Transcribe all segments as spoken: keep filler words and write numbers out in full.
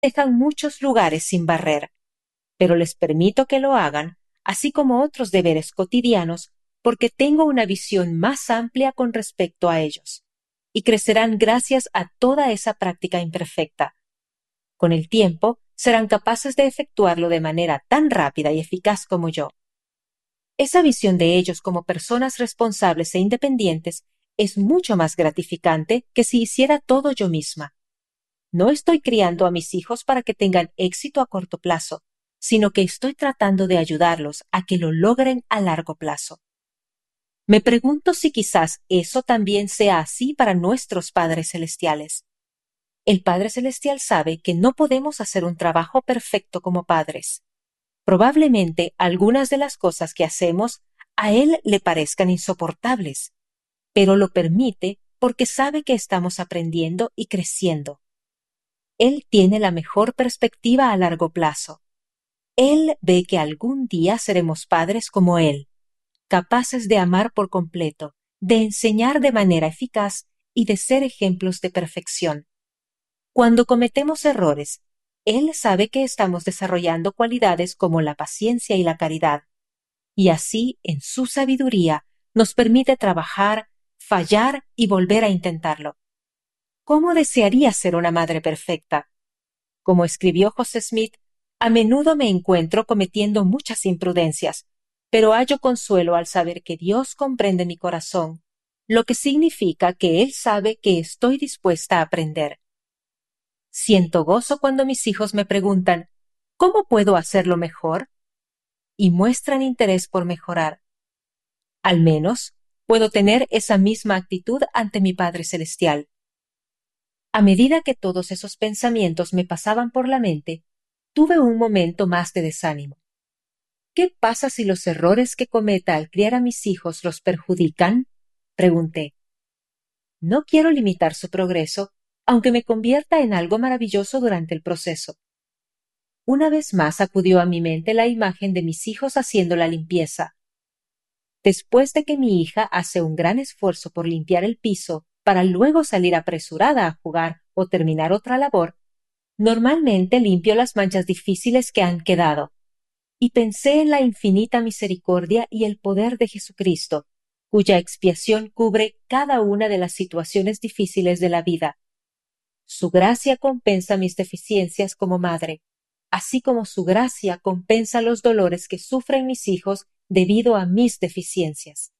dejan muchos lugares sin barrer, pero les permito que lo hagan, así como otros deberes cotidianos, porque tengo una visión más amplia con respecto a ellos, y crecerán gracias a toda esa práctica imperfecta. Con el tiempo, serán capaces de efectuarlo de manera tan rápida y eficaz como yo. Esa visión de ellos como personas responsables e independientes es mucho más gratificante que si hiciera todo yo misma. No estoy criando a mis hijos para que tengan éxito a corto plazo, sino que estoy tratando de ayudarlos a que lo logren a largo plazo. Me pregunto si quizás eso también sea así para nuestros padres celestiales. El Padre Celestial sabe que no podemos hacer un trabajo perfecto como padres. Probablemente algunas de las cosas que hacemos a Él le parezcan insoportables, pero lo permite porque sabe que estamos aprendiendo y creciendo. Él tiene la mejor perspectiva a largo plazo. Él ve que algún día seremos padres como Él, capaces de amar por completo, de enseñar de manera eficaz y de ser ejemplos de perfección. Cuando cometemos errores, Él sabe que estamos desarrollando cualidades como la paciencia y la caridad, y así, en su sabiduría, nos permite trabajar, fallar y volver a intentarlo. ¿Cómo desearía ser una madre perfecta? Como escribió José Smith, a menudo me encuentro cometiendo muchas imprudencias, pero hallo consuelo al saber que Dios comprende mi corazón, lo que significa que Él sabe que estoy dispuesta a aprender. Siento gozo cuando mis hijos me preguntan, ¿cómo puedo hacerlo mejor? Y muestran interés por mejorar. Al menos, puedo tener esa misma actitud ante mi Padre Celestial. A medida que todos esos pensamientos me pasaban por la mente, tuve un momento más de desánimo. ¿Qué pasa si los errores que cometa al criar a mis hijos los perjudican? Pregunté. No quiero limitar su progreso, aunque me convierta en algo maravilloso durante el proceso. Una vez más acudió a mi mente la imagen de mis hijos haciendo la limpieza. Después de que mi hija hace un gran esfuerzo por limpiar el piso para luego salir apresurada a jugar o terminar otra labor, normalmente limpio las manchas difíciles que han quedado. Y pensé en la infinita misericordia y el poder de Jesucristo, cuya expiación cubre cada una de las situaciones difíciles de la vida. Su gracia compensa mis deficiencias como madre, así como su gracia compensa los dolores que sufren mis hijos debido a mis deficiencias.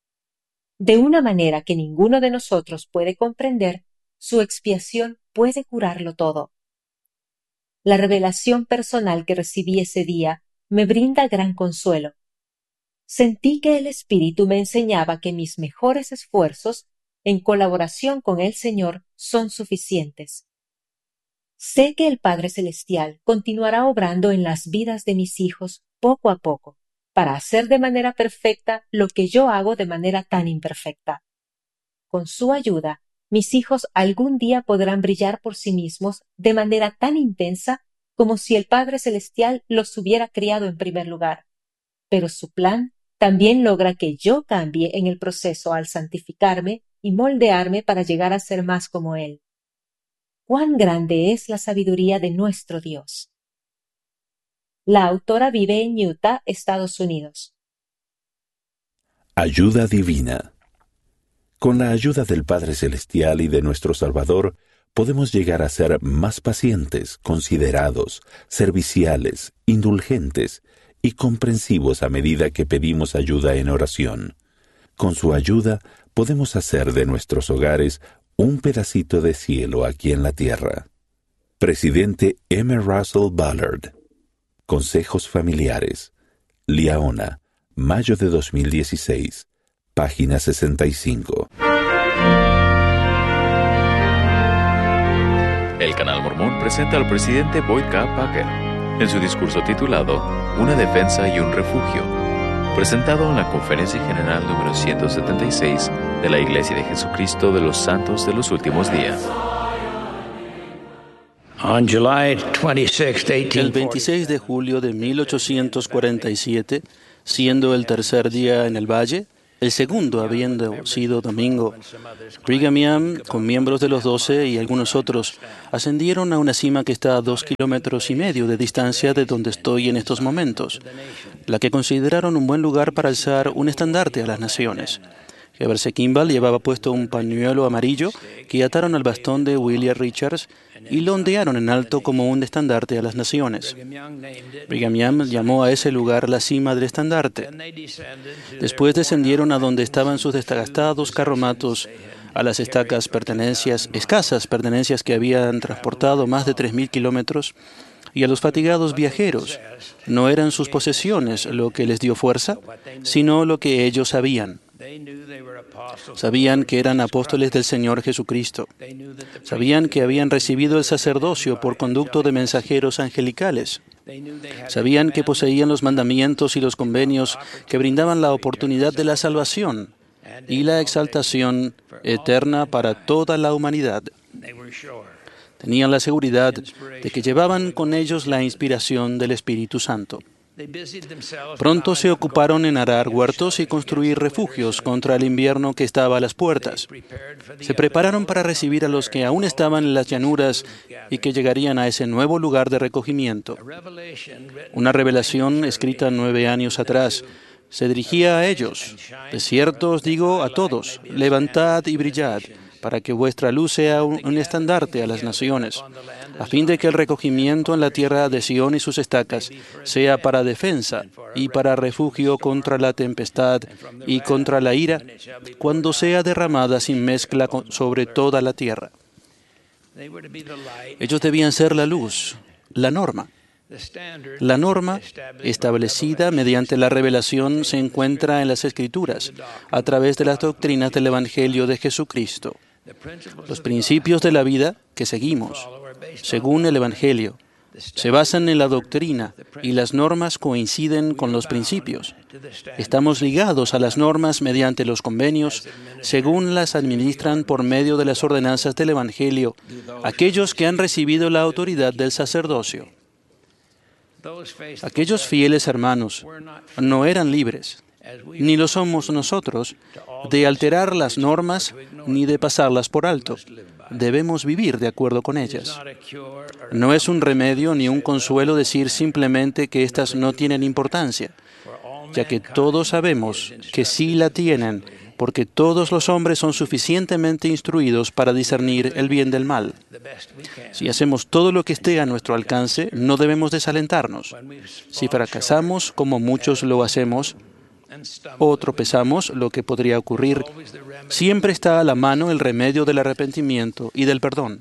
De una manera que ninguno de nosotros puede comprender, su expiación puede curarlo todo. La revelación personal que recibí ese día me brinda gran consuelo. Sentí que el Espíritu me enseñaba que mis mejores esfuerzos, en colaboración con el Señor, son suficientes. Sé que el Padre Celestial continuará obrando en las vidas de mis hijos poco a poco, para hacer de manera perfecta lo que yo hago de manera tan imperfecta. Con su ayuda, mis hijos algún día podrán brillar por sí mismos de manera tan intensa como si el Padre Celestial los hubiera criado en primer lugar. Pero su plan también logra que yo cambie en el proceso al santificarme y moldearme para llegar a ser más como Él. ¡Cuán grande es la sabiduría de nuestro Dios! La autora vive en Utah, Estados Unidos. Ayuda divina. Con la ayuda del Padre Celestial y de nuestro Salvador, podemos llegar a ser más pacientes, considerados, serviciales, indulgentes y comprensivos a medida que pedimos ayuda en oración. Con su ayuda, podemos hacer de nuestros hogares un pedacito de cielo aquí en la tierra. Presidente M. Russell Ballard. Consejos familiares. Liaona, mayo de dos mil dieciséis. Página sesenta y cinco. El Canal Mormón presenta al presidente Boyd K. Packer en su discurso titulado Una defensa y un refugio, presentado en la Conferencia General número ciento setenta y seis de la Iglesia de Jesucristo de los Santos de los Últimos Días. El veintiséis de julio de mil ochocientos cuarenta y siete, siendo el tercer día en el valle, El segundo, habiendo sido domingo, Brigham Young, con miembros de los doce y algunos otros, ascendieron a una cima que está a dos kilómetros y medio de distancia de donde estoy en estos momentos, la que consideraron un buen lugar para alzar un estandarte a las naciones. Heber Kimball llevaba puesto un pañuelo amarillo que ataron al bastón de William Richards y lo ondearon en alto como un estandarte a las naciones. Brigham Young llamó a ese lugar la cima del estandarte. Después descendieron a donde estaban sus desgastados carromatos, a las estacas pertenencias, escasas pertenencias que habían transportado más de tres mil kilómetros, y a los fatigados viajeros. No eran sus posesiones lo que les dio fuerza, sino lo que ellos sabían. Sabían que eran apóstoles del Señor Jesucristo. Sabían que habían recibido el sacerdocio por conducto de mensajeros angelicales. Sabían que poseían los mandamientos y los convenios que brindaban la oportunidad de la salvación y la exaltación eterna para toda la humanidad. Tenían la seguridad de que llevaban con ellos la inspiración del Espíritu Santo. Pronto se ocuparon en arar huertos y construir refugios contra el invierno que estaba a las puertas. Se prepararon para recibir a los que aún estaban en las llanuras y que llegarían a ese nuevo lugar de recogimiento. Una revelación escrita nueve años atrás se dirigía a ellos. De cierto os digo a todos, levantad y brillad, para que vuestra luz sea un, un estandarte a las naciones, a fin de que el recogimiento en la tierra de Sión y sus estacas sea para defensa y para refugio contra la tempestad y contra la ira, cuando sea derramada sin mezcla sobre toda la tierra. Ellos debían ser la luz, la norma. La norma, establecida mediante la revelación, se encuentra en las Escrituras, a través de las doctrinas del Evangelio de Jesucristo. Los principios de la vida que seguimos, según el Evangelio, se basan en la doctrina y las normas coinciden con los principios. Estamos ligados a las normas mediante los convenios, según las administran por medio de las ordenanzas del Evangelio, aquellos que han recibido la autoridad del sacerdocio. Aquellos fieles hermanos no eran libres, ni lo somos nosotros, de alterar las normas ni de pasarlas por alto. Debemos vivir de acuerdo con ellas. No es un remedio ni un consuelo decir simplemente que éstas no tienen importancia, ya que todos sabemos que sí la tienen, porque todos los hombres son suficientemente instruidos para discernir el bien del mal. Si hacemos todo lo que esté a nuestro alcance, no debemos desalentarnos. Si fracasamos, como muchos lo hacemos, o tropezamos, lo que podría ocurrir, siempre está a la mano el remedio del arrepentimiento y del perdón.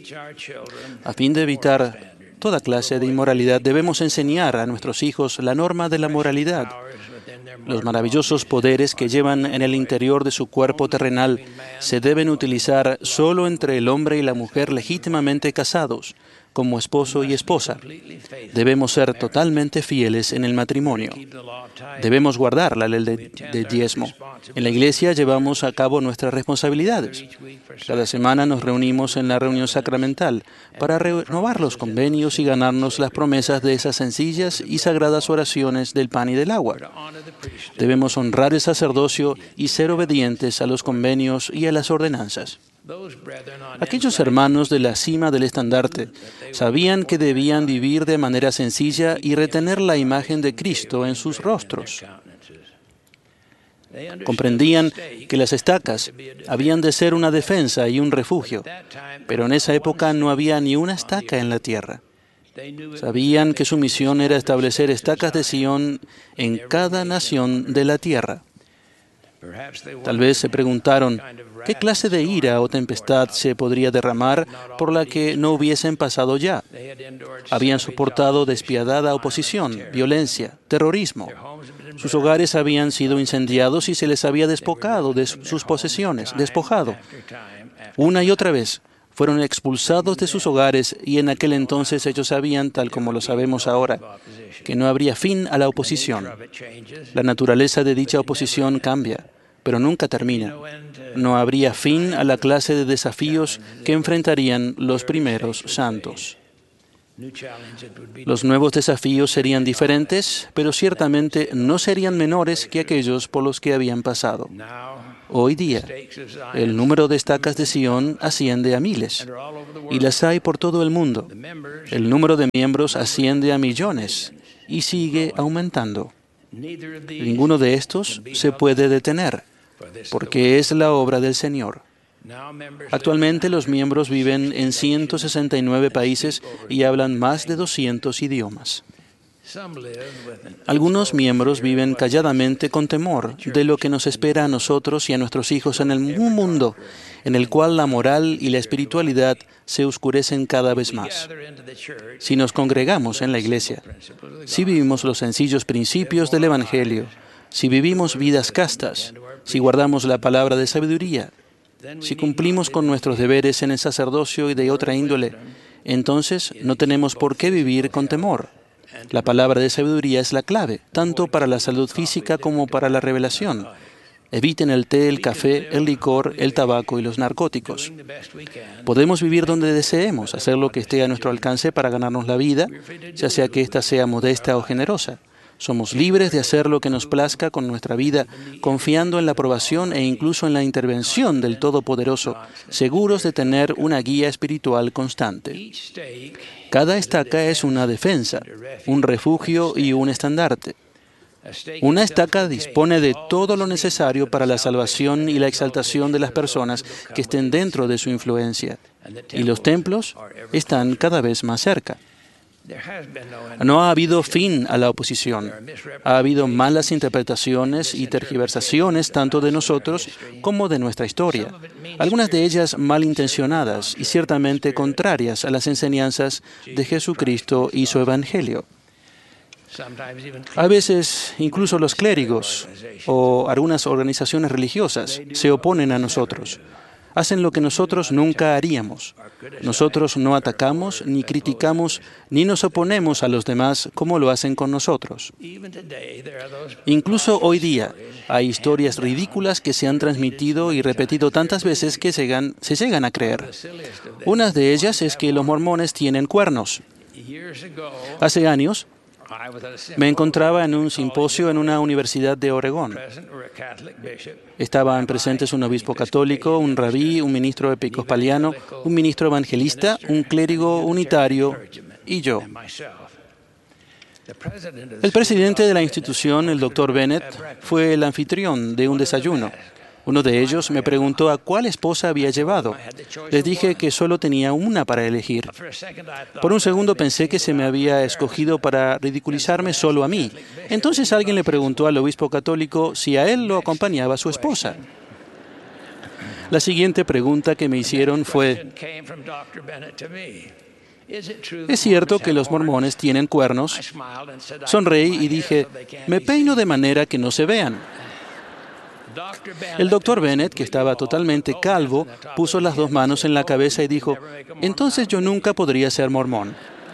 A fin de evitar toda clase de inmoralidad, debemos enseñar a nuestros hijos la norma de la moralidad, los maravillosos poderes que llevan en el interior de su cuerpo terrenal se deben utilizar solo entre el hombre y la mujer legítimamente casados, como esposo y esposa. Debemos ser totalmente fieles en el matrimonio. Debemos guardar la ley de, de diezmo. En la iglesia llevamos a cabo nuestras responsabilidades. Cada semana nos reunimos en la reunión sacramental para renovar los convenios y ganarnos las promesas de esas sencillas y sagradas oraciones del pan y del agua. Debemos honrar el sacerdocio y ser obedientes a los convenios y a las ordenanzas. Aquellos hermanos de la cima del estandarte sabían que debían vivir de manera sencilla y retener la imagen de Cristo en sus rostros. Comprendían que las estacas habían de ser una defensa y un refugio, pero en esa época no había ni una estaca en la tierra. Sabían que su misión era establecer estacas de Sión en cada nación de la tierra. Tal vez se preguntaron qué clase de ira o tempestad se podría derramar por la que no hubiesen pasado ya. Habían soportado despiadada oposición, violencia, terrorismo. Sus hogares habían sido incendiados y se les había despojado de sus posesiones, despojado. Una y otra vez fueron expulsados de sus hogares y en aquel entonces ellos sabían, tal como lo sabemos ahora, que no habría fin a la oposición. La naturaleza de dicha oposición cambia, pero nunca termina. No habría fin a la clase de desafíos que enfrentarían los primeros santos. Los nuevos desafíos serían diferentes, pero ciertamente no serían menores que aquellos por los que habían pasado. Hoy día, el número de estacas de Sion asciende a miles, y las hay por todo el mundo. El número de miembros asciende a millones, y sigue aumentando. Ninguno de estos se puede detener, porque es la obra del Señor. Actualmente los miembros viven en ciento sesenta y nueve países y hablan más de doscientos idiomas. Algunos miembros viven calladamente con temor de lo que nos espera a nosotros y a nuestros hijos en el mundo en el cual la moral y la espiritualidad se oscurecen cada vez más. Si nos congregamos en la iglesia, si vivimos los sencillos principios del Evangelio, si vivimos vidas castas, si guardamos la palabra de sabiduría, si cumplimos con nuestros deberes en el sacerdocio y de otra índole, entonces no tenemos por qué vivir con temor. La palabra de sabiduría es la clave, tanto para la salud física como para la revelación. Eviten el té, el café, el licor, el tabaco y los narcóticos. Podemos vivir donde deseemos, hacer lo que esté a nuestro alcance para ganarnos la vida, ya sea que ésta sea modesta o generosa. Somos libres de hacer lo que nos plazca con nuestra vida, confiando en la aprobación e incluso en la intervención del Todopoderoso, seguros de tener una guía espiritual constante. Cada estaca es una defensa, un refugio y un estandarte. Una estaca dispone de todo lo necesario para la salvación y la exaltación de las personas que estén dentro de su influencia, y los templos están cada vez más cerca. No ha habido fin a la oposición. Ha habido malas interpretaciones y tergiversaciones tanto de nosotros como de nuestra historia, algunas de ellas malintencionadas y ciertamente contrarias a las enseñanzas de Jesucristo y su Evangelio. A veces, incluso los clérigos o algunas organizaciones religiosas se oponen a nosotros. Hacen lo que nosotros nunca haríamos. Nosotros no atacamos, ni criticamos, ni nos oponemos a los demás como lo hacen con nosotros. Incluso hoy día hay historias ridículas que se han transmitido y repetido tantas veces que se llegan, se llegan a creer. Una de ellas es que los mormones tienen cuernos. Hace años, me encontraba en un simposio en una universidad de Oregón. Estaban presentes un obispo católico, un rabí, un ministro episcopaliano, un ministro evangelista, un clérigo unitario y yo. El presidente de la institución, el doctor Bennett, fue el anfitrión de un desayuno. Uno de ellos me preguntó a cuál esposa había llevado. Les dije que solo tenía una para elegir. Por un segundo pensé que se me había escogido para ridiculizarme solo a mí. Entonces alguien le preguntó al obispo católico si a él lo acompañaba su esposa. La siguiente pregunta que me hicieron fue: ¿es cierto que los mormones tienen cuernos? Sonreí y dije: me peino de manera que no se vean. El doctor Bennett, que estaba totalmente calvo, puso las dos manos en la cabeza y dijo: entonces yo nunca podría ser mormón.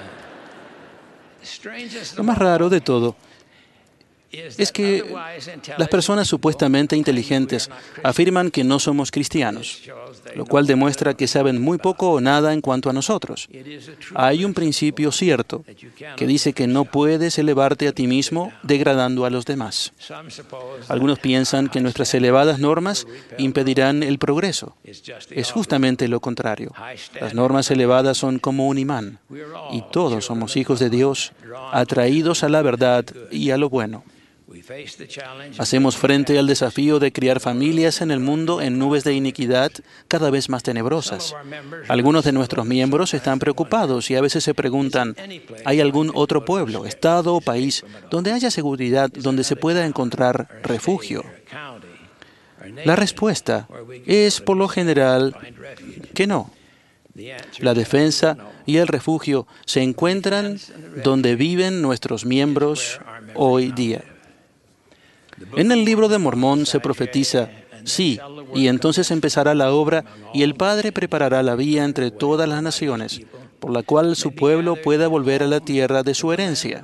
Lo más raro de todo es que las personas supuestamente inteligentes afirman que no somos cristianos, lo cual demuestra que saben muy poco o nada en cuanto a nosotros. Hay un principio cierto que dice que no puedes elevarte a ti mismo degradando a los demás. Algunos piensan que nuestras elevadas normas impedirán el progreso. Es justamente lo contrario. Las normas elevadas son como un imán, y todos somos hijos de Dios, atraídos a la verdad y a lo bueno. Hacemos frente al desafío de criar familias en el mundo en nubes de iniquidad cada vez más tenebrosas. Algunos de nuestros miembros están preocupados y a veces se preguntan: ¿hay algún otro pueblo, estado o país donde haya seguridad, donde se pueda encontrar refugio? La respuesta es, por lo general, que no. La defensa y el refugio se encuentran donde viven nuestros miembros hoy día. En el libro de Mormón se profetiza: sí, y entonces empezará la obra y el Padre preparará la vía entre todas las naciones, por la cual su pueblo pueda volver a la tierra de su herencia.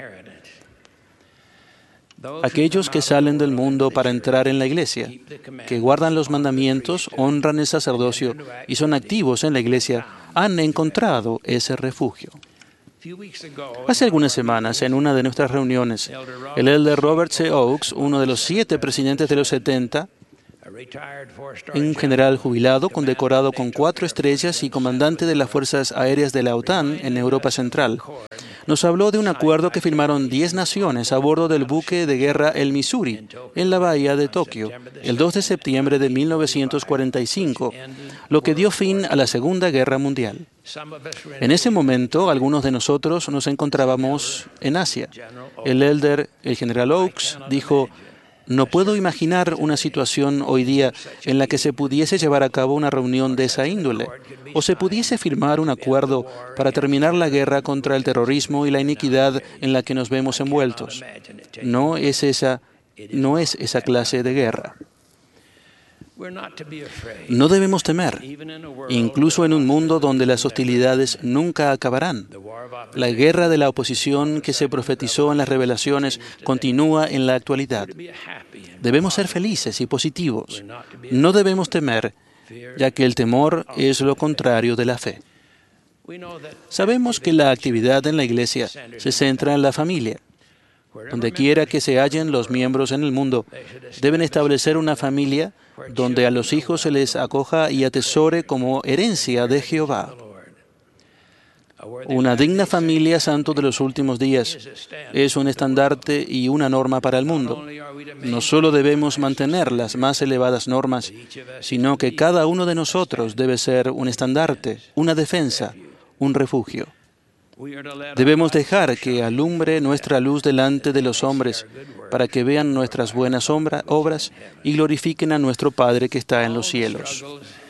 Aquellos que salen del mundo para entrar en la iglesia, que guardan los mandamientos, honran el sacerdocio y son activos en la iglesia, han encontrado ese refugio. Hace algunas semanas, en una de nuestras reuniones, el elder Robert C. Oakes, uno de los siete presidentes de los setenta, un general jubilado condecorado con cuatro estrellas y comandante de las Fuerzas Aéreas de la OTAN en Europa Central, nos habló de un acuerdo que firmaron diez naciones a bordo del buque de guerra el Missouri, en la bahía de Tokio, el dos de septiembre de mil novecientos cuarenta y cinco, lo que dio fin a la Segunda Guerra Mundial. En ese momento, algunos de nosotros nos encontrábamos en Asia. El elder, el general Oakes, dijo: no puedo imaginar una situación hoy día en la que se pudiese llevar a cabo una reunión de esa índole, o se pudiese firmar un acuerdo para terminar la guerra contra el terrorismo y la iniquidad en la que nos vemos envueltos. No es esa, no es esa clase de guerra. No debemos temer, incluso en un mundo donde las hostilidades nunca acabarán. La guerra de la oposición que se profetizó en las revelaciones continúa en la actualidad. Debemos ser felices y positivos. No debemos temer, ya que el temor es lo contrario de la fe. Sabemos que la actividad en la Iglesia se centra en la familia. Donde quiera que se hallen los miembros en el mundo, deben establecer una familia donde a los hijos se les acoja y atesore como herencia de Jehová. Una digna familia, santo de los últimos días, es un estandarte y una norma para el mundo. No solo debemos mantener las más elevadas normas, sino que cada uno de nosotros debe ser un estandarte, una defensa, un refugio. Debemos dejar que alumbre nuestra luz delante de los hombres para que vean nuestras buenas obras y glorifiquen a nuestro Padre que está en los cielos.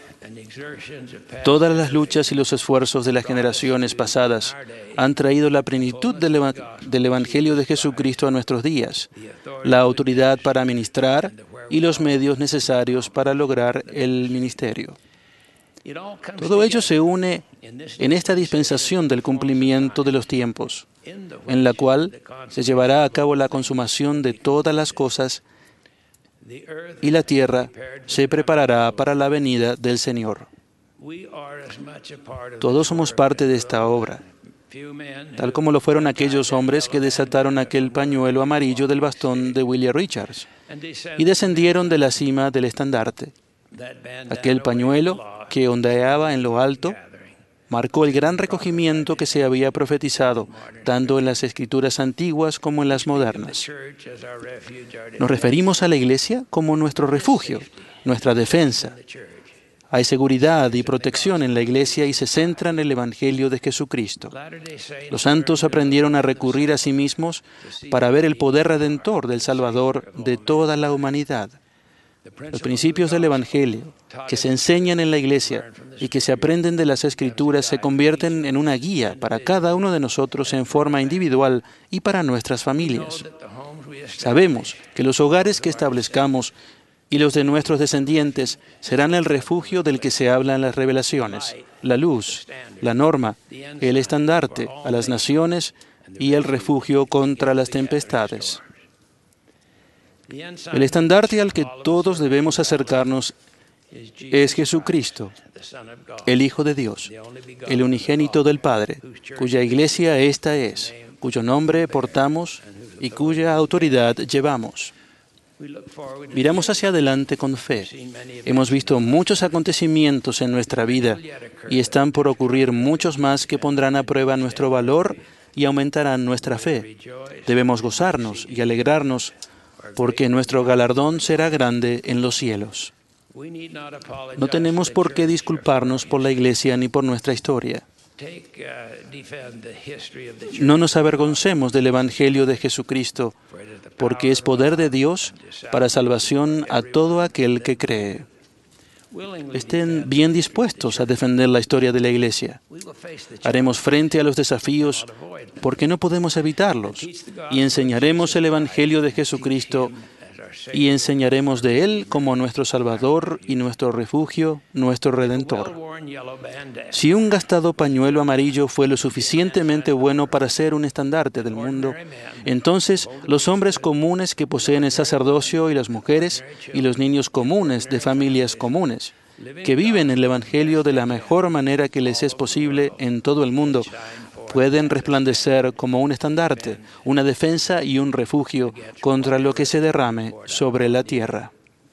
Todas las luchas y los esfuerzos de las generaciones pasadas han traído la plenitud del, eva del Evangelio de Jesucristo a nuestros días, la autoridad para ministrar y los medios necesarios para lograr el ministerio. Todo ello se une en esta dispensación del cumplimiento de los tiempos, en la cual se llevará a cabo la consumación de todas las cosas y la tierra se preparará para la venida del Señor. Todos somos parte de esta obra, tal como lo fueron aquellos hombres que desataron aquel pañuelo amarillo del bastón de William Richards y descendieron de la cima del estandarte. Aquel pañuelo que ondeaba en lo alto marcó el gran recogimiento que se había profetizado, tanto en las escrituras antiguas como en las modernas. Nos referimos a la Iglesia como nuestro refugio, nuestra defensa. Hay seguridad y protección en la Iglesia y se centra en el Evangelio de Jesucristo. Los santos aprendieron a recurrir a sí mismos para ver el poder redentor del Salvador de toda la humanidad. Los principios del Evangelio que se enseñan en la Iglesia y que se aprenden de las Escrituras se convierten en una guía para cada uno de nosotros en forma individual y para nuestras familias. Sabemos que los hogares que establezcamos y los de nuestros descendientes serán el refugio del que se habla en las revelaciones, la luz, la norma, el estandarte a las naciones y el refugio contra las tempestades. El estandarte al que todos debemos acercarnos es Jesucristo, el Hijo de Dios, el unigénito del Padre, cuya iglesia esta es, cuyo nombre portamos y cuya autoridad llevamos. Miramos hacia adelante con fe. Hemos visto muchos acontecimientos en nuestra vida y están por ocurrir muchos más que pondrán a prueba nuestro valor y aumentarán nuestra fe. Debemos gozarnos y alegrarnos porque nuestro galardón será grande en los cielos. No tenemos por qué disculparnos por la Iglesia ni por nuestra historia. No nos avergoncemos del Evangelio de Jesucristo, porque es poder de Dios para salvación a todo aquel que cree. Estén bien dispuestos a defender la historia de la Iglesia. Haremos frente a los desafíos porque no podemos evitarlos y enseñaremos el Evangelio de Jesucristo y enseñaremos de Él como nuestro Salvador y nuestro refugio, nuestro Redentor. Si un gastado pañuelo amarillo fue lo suficientemente bueno para ser un estandarte del mundo, entonces los hombres comunes que poseen el sacerdocio y las mujeres y los niños comunes de familias comunes, que viven el Evangelio de la mejor manera que les es posible en todo el mundo, pueden resplandecer como un estandarte, una defensa y un refugio contra lo que se derrame sobre la tierra.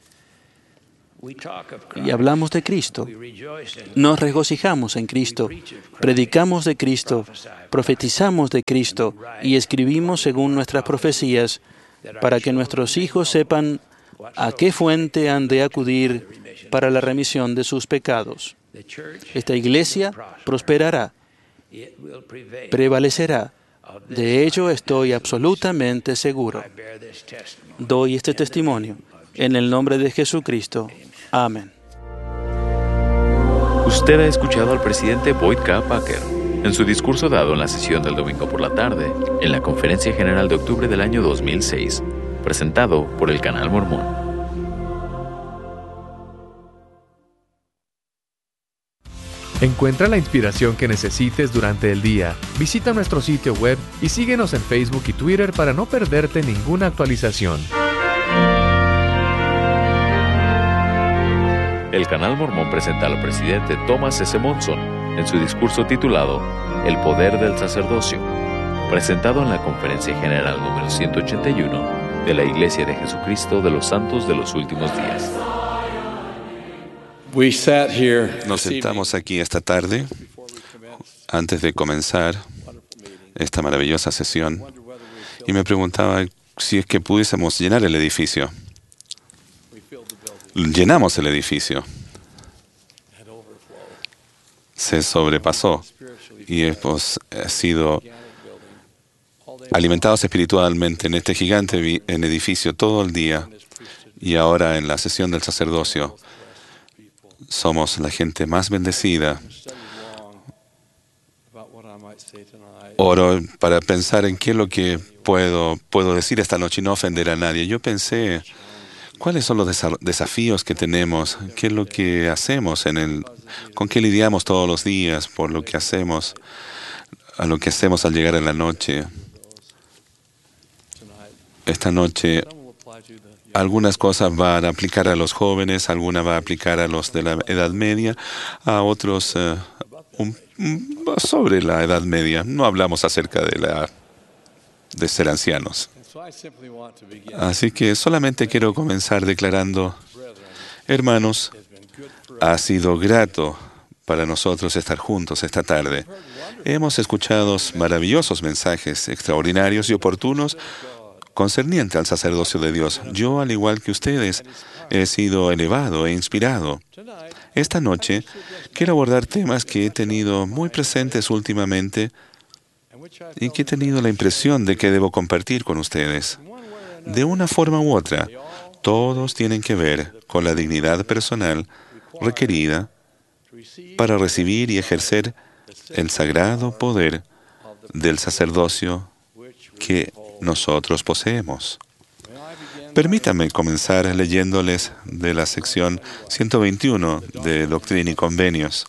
Y hablamos de Cristo, nos regocijamos en Cristo, predicamos de Cristo, profetizamos de Cristo y escribimos según nuestras profecías para que nuestros hijos sepan a qué fuente han de acudir para la remisión de sus pecados. Esta iglesia prosperará, prevalecerá. De ello estoy absolutamente seguro. Doy este testimonio en el nombre de Jesucristo. Amén. Usted ha escuchado al presidente Boyd K. Packer en su discurso dado en la sesión del domingo por la tarde, en la Conferencia General de octubre del año dos mil seis, presentado por el Canal Mormón. Encuentra la inspiración que necesites durante el día. Visita nuestro sitio web y síguenos en Facebook y Twitter para no perderte ninguna actualización. El Canal Mormón presenta al presidente Thomas S. Monson en su discurso titulado El poder del sacerdocio, presentado en la Conferencia General número ciento ochenta y uno de la Iglesia de Jesucristo de los Santos de los Últimos Días. Nos sentamos aquí esta tarde antes de comenzar esta maravillosa sesión y me preguntaba si es que pudiésemos llenar el edificio. Llenamos el edificio. Se sobrepasó y hemos sido alimentados espiritualmente en este gigante en edificio todo el día y ahora en la sesión del sacerdocio. Somos la gente más bendecida. Oro para pensar en qué es lo que puedo, puedo decir esta noche y no ofender a nadie. Yo pensé, ¿cuáles son los desafíos que tenemos? ¿Qué es lo que hacemos? En el, ¿Con qué lidiamos todos los días por lo que hacemos, a lo que hacemos al llegar en la noche? Esta noche algunas cosas van a aplicar a los jóvenes, algunas van a aplicar a los de la edad media, a otros uh, un, un, sobre la edad media. No hablamos acerca de, la, de ser ancianos. Así que solamente quiero comenzar declarando, hermanos, ha sido grato para nosotros estar juntos esta tarde. Hemos escuchado maravillosos mensajes extraordinarios y oportunos concerniente al sacerdocio de Dios. Yo, al igual que ustedes, he sido elevado e inspirado. Esta noche quiero abordar temas que he tenido muy presentes últimamente y que he tenido la impresión de que debo compartir con ustedes. De una forma u otra, todos tienen que ver con la dignidad personal requerida para recibir y ejercer el sagrado poder del sacerdocio que nosotros poseemos. Permítanme comenzar leyéndoles de la sección ciento veintiuno de Doctrina y Convenios.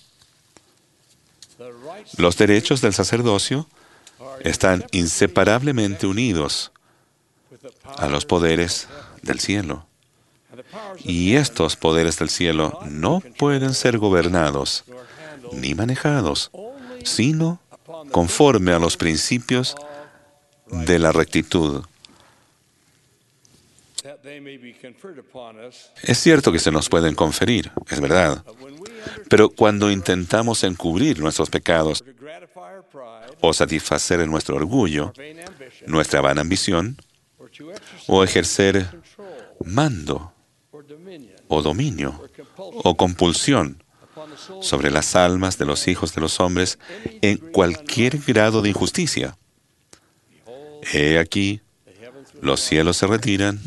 Los derechos del sacerdocio están inseparablemente unidos a los poderes del cielo. Y estos poderes del cielo no pueden ser gobernados ni manejados, sino conforme a los principios de la rectitud. Es cierto que se nos pueden conferir, es verdad, pero cuando intentamos encubrir nuestros pecados o satisfacer nuestro orgullo, nuestra vana ambición, o ejercer mando o dominio o compulsión sobre las almas de los hijos de los hombres en cualquier grado de injusticia, he aquí, los cielos se retiran,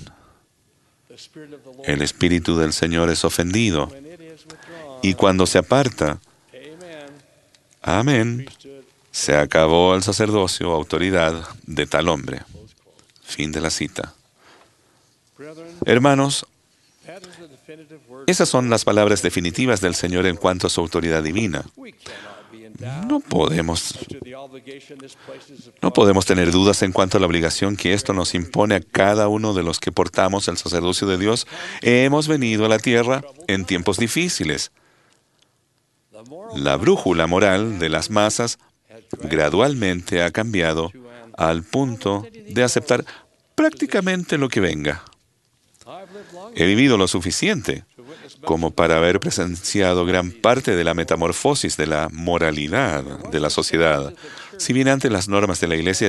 el Espíritu del Señor es ofendido, y cuando se aparta, amén, se acabó el sacerdocio o autoridad de tal hombre. Fin de la cita. Hermanos, esas son las palabras definitivas del Señor en cuanto a su autoridad divina. No podemos, no podemos tener dudas en cuanto a la obligación que esto nos impone a cada uno de los que portamos el sacerdocio de Dios. Hemos venido a la tierra en tiempos difíciles. La brújula moral de las masas gradualmente ha cambiado al punto de aceptar prácticamente lo que venga. He vivido lo suficiente como para haber presenciado gran parte de la metamorfosis de la moralidad de la sociedad. Si bien antes las normas de la Iglesia